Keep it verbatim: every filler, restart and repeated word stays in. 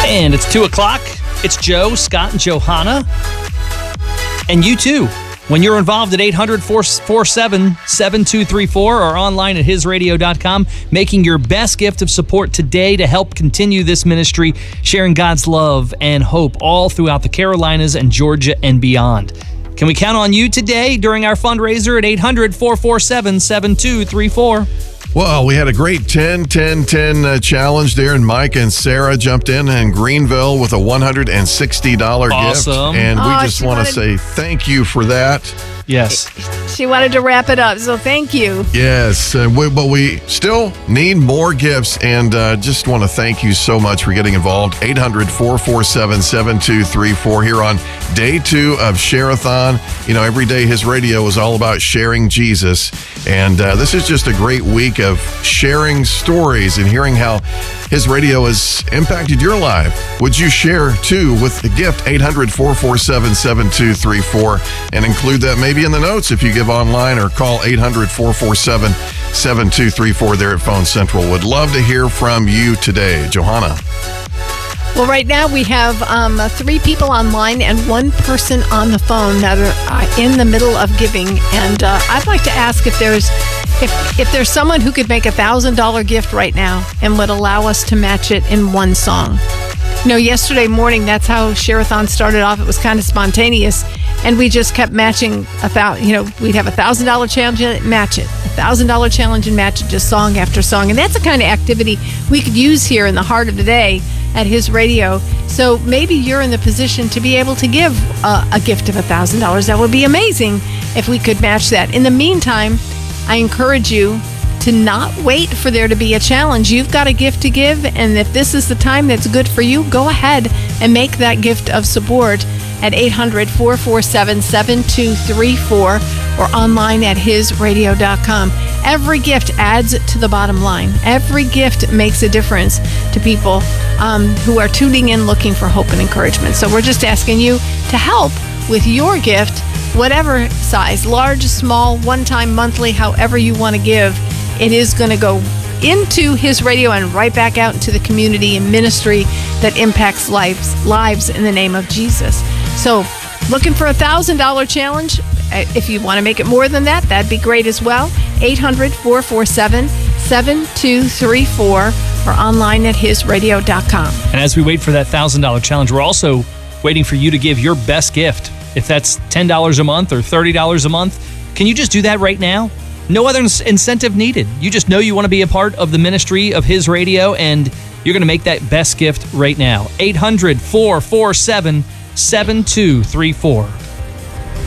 And it's two o'clock. It's Joe, Scott, and Johanna. And you too. When you're involved at eight hundred, four four seven, seven two three four or online at his radio dot com, making your best gift of support today to help continue this ministry, sharing God's love and hope all throughout the Carolinas and Georgia and beyond. Can we count on you today during our fundraiser at eight hundred, four four seven, seven two three four? Well, we had a great ten ten ten uh, challenge there, and Mike and Sarah jumped in in Greenville with a one hundred sixty dollars awesome. gift. And we oh, just want to wanted... say thank you for that. Yes. She wanted to wrap it up, so thank you. Yes, uh, we, but we still need more gifts, and uh, just want to thank you so much for getting involved. eight hundred, four four seven, seven two three four here on day two of Share-a-thon. You know, every day His Radio is all about sharing Jesus, and uh, this is just a great week of sharing stories and hearing how His Radio has impacted your life. Would you share, too, with the gift? eight hundred, four four seven, seven two three four, and include that maybe in the notes if you give online, or call eight hundred, four four seven, seven two three four there at Phone Central. Would love to hear from you today. Johanna. Well, right now we have um, three people online and one person on the phone that are uh, in the middle of giving. And uh, I'd like to ask if there's if if there's someone who could make a one thousand dollars gift right now and would allow us to match it in one song. You know, yesterday morning, that's how Share-a-thon started off. It was kind of spontaneous. And we just kept matching, a thousand, you know, we'd have a one thousand dollars challenge and match it. A one thousand dollars challenge and match it, just song after song. And that's the kind of activity we could use here in the heart of the day at His Radio. So maybe you're in the position to be able to give a, a gift of one thousand dollars. That would be amazing if we could match that. In the meantime, I encourage you to not wait for there to be a challenge. You've got a gift to give, and if this is the time that's good for you, go ahead and make that gift of support at eight hundred, four four seven, seven two three four or online at his radio dot com. Every gift adds to the bottom line. Every gift makes a difference to people um, who are tuning in looking for hope and encouragement. So we're just asking you to help with your gift, whatever size, large, small, one-time, monthly, however you want to give. It is going to go into His Radio and right back out into the community and ministry that impacts lives, lives in the name of Jesus. So, looking for a one thousand dollars challenge? If you want to make it more than that, that'd be great as well. eight hundred, four four seven, seven two three four or online at his radio dot com. And as we wait for that one thousand dollars challenge, we're also waiting for you to give your best gift. If that's ten dollars a month or thirty dollars a month, can you just do that right now? No other incentive needed. You just know you want to be a part of the ministry of His Radio, and you're going to make that best gift right now. eight hundred, four four seven, seven two three four.